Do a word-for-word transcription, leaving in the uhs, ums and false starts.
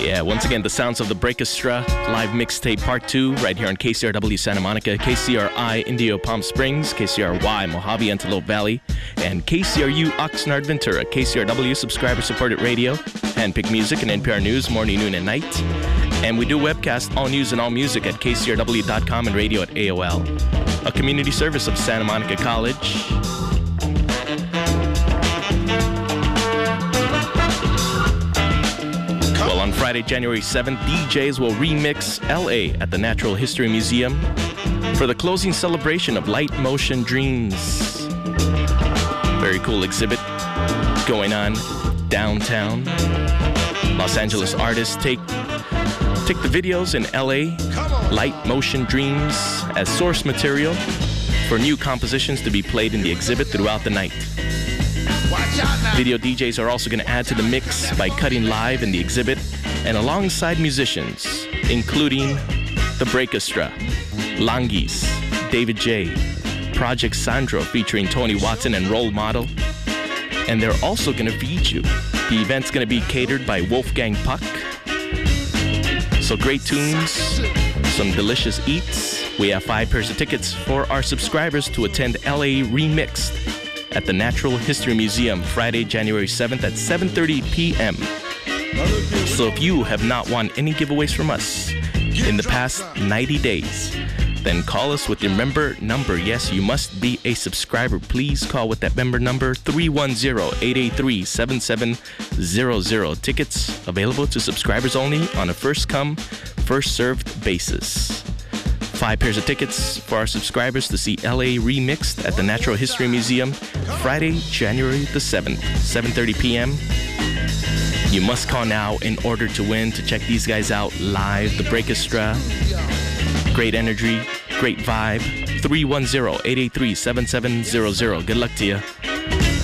Yeah, once again, the sounds of the Breakestra live mixtape part two right here on K C R W Santa Monica, K C R I Indio Palm Springs, K C R Y Mojave Antelope Valley, and K C R U Oxnard Ventura. K C R W subscriber supported radio, handpicked music and N P R News morning, noon, and night. And we do webcast all news and all music at K C R W dot com and radio at A O L. A community service of Santa Monica College. On Friday, January seventh, D Js will remix L A at the Natural History Museum for the closing celebration of Light Motion Dreams. Very cool exhibit going on downtown. Los Angeles artists take, take the videos in L A, Light Motion Dreams, as source material for new compositions to be played in the exhibit throughout the night. Video D Js are also going to add to the mix by cutting live in the exhibit and alongside musicians, including the Breakestra, Langis, David J, Project Sandro featuring Tony Watson and Role Model. And they're also going to feed you. The event's going to be catered by Wolfgang Puck. So great tunes, some delicious eats. We have five pairs of tickets for our subscribers to attend L A Remixed at the Natural History Museum Friday, January seventh at seven thirty p.m. So if you have not won any giveaways from us in the past ninety days, then call us with your member number. Yes, you must be a subscriber. Please call with that member number, three one zero, eight eight three, seven seven zero zero. Tickets available to subscribers only on a first-come, first-served basis. Five pairs of tickets for our subscribers to see L A Remixed at the Natural History Museum Friday, January the seventh, seven thirty p.m. You must call now in order to win, to check these guys out live. The Breakestra, great energy, great vibe. three one zero, eight eight three, seven seven zero zero. Good luck to you.